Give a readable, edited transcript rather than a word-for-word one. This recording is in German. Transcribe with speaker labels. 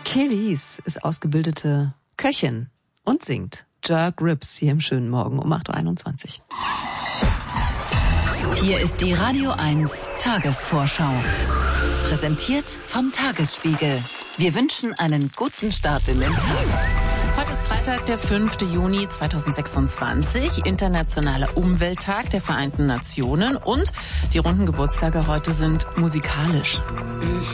Speaker 1: Kelis ist ausgebildete Köchin und singt Jerk Ribs hier im schönen Morgen um 8.21
Speaker 2: Uhr. Hier ist die Radio 1 Tagesvorschau. Präsentiert vom Tagesspiegel. Wir wünschen einen guten Start in den Tag. Heute ist Freitag, der 5. Juni 2026, Internationaler Umwelttag der Vereinten Nationen, und die runden Geburtstage heute sind musikalisch.